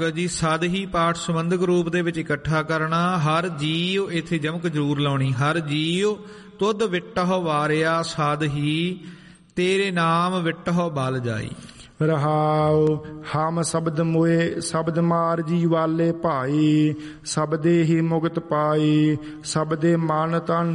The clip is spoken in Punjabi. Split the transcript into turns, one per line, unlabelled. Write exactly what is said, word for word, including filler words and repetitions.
ਜੀ ਸਦ ਹੀ ਪਾਠ ਸੰਬੰਧਕ ਰੂਪ ਦੇ ਵਿੱਚ ਇਕੱਠਾ ਕਰਨਾ। ਹਰ ਜੀਉ ਇੱਥੇ ਜਮਕ ਜ਼ਰੂਰ ਲਾਉਣੀ। ਹਰ ਜੀਉ ਤੁਧ ਵਿਟਹੁ ਵਾਰਿਆ ਸਦ ਹੀ ਤੇਰੇ ਨਾਮ ਵਿਟਹੁ ਬਲ ਜਾਈ।
ਰਹਾਉ ਹਮ ਸ਼ਬਦ ਮੋਏ ਸ਼ਬਦ ਮਾਰ ਜੀ ਵਾਲੇ ਭਾਈ, ਸ਼ਬਦੇ ਹੀ ਮੁਕਤ ਪਾਈ, ਸ਼ਬਦੇ ਮਨ ਤਨ